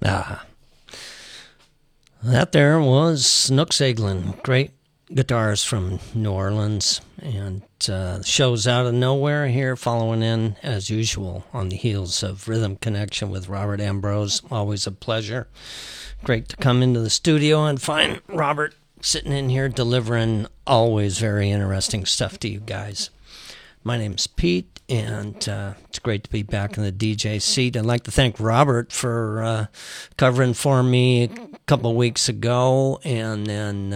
Ah, that there was Snooks Eaglin, great guitars from New Orleans, and shows out of nowhere here, following in as usual on the heels of Rhythm Connection with Robert Ambrose. Always a pleasure. Great to come into the studio and find Robert sitting in here delivering always very interesting stuff to you guys. My name's Pete, and it's great to be back in the DJ seat. I'd like to thank Robert for covering for me a couple of weeks ago, and then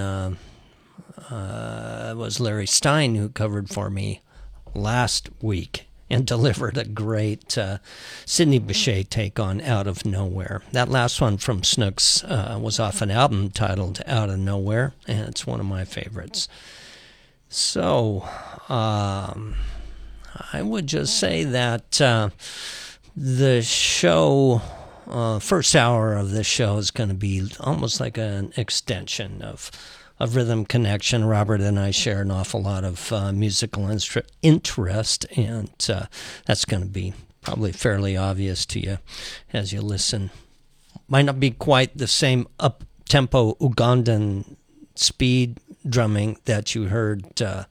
it was Larry Stein who covered for me last week and delivered a great Sidney Bechet take on Out of Nowhere. That last one from Snooks was off an album titled Out of Nowhere, and it's one of my favorites. So, I would just say that the show, first hour of this show is going to be almost like an extension of Rhythm Connection. Robert and I share an awful lot of musical interest, and that's going to be probably fairly obvious to you as you listen. Might not be quite the same up-tempo Ugandan speed drumming that you heard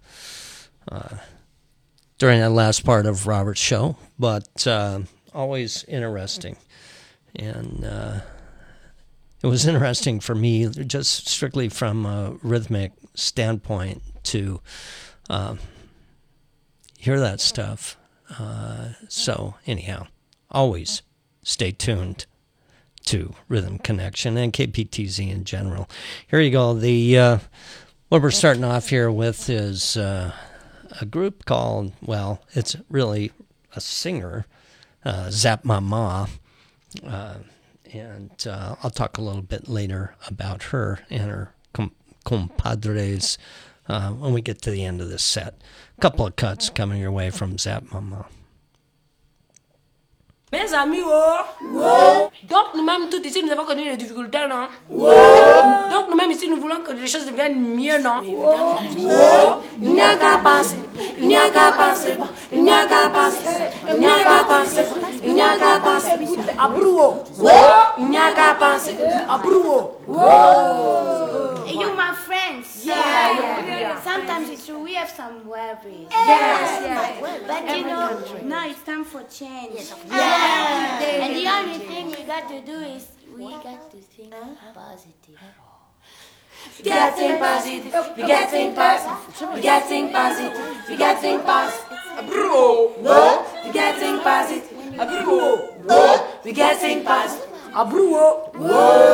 during that last part of Robert's show, but always interesting. And it was interesting for me, just strictly from a rhythmic standpoint, to hear that stuff. So anyhow, always stay tuned to Rhythm Connection and KPTZ in general. Here you go. The what we're starting off here with is a group called, well, it's really a singer, Zap Mama, and I'll talk a little bit later about her and her compadres when we get to the end of this set. A couple of cuts coming your way from Zap Mama. Mes amis, donc nous-mêmes tout ici, nous avons connu les difficultés, non? Donc nous-mêmes ici, nous voulons que les choses deviennent mieux, non? Il n'y a qu'à penser, il n'y a qu'à penser, il n'y a qu'à penser, il n'y a qu'à penser, il n'y a qu'à penser, à Brouwo, il n'y a qu'à penser, à Brouwo. You my friends. Yeah. Sometimes it's true, we have some worries. Yes. But you know, now it's time for change. Yeah. And the only thing we got to do is we got to think positive. We got to think positive, we got to think positive, we got to think positive, we got to think positive. Bro, no, we got to think positive. Bro, we got to think positive. Bro,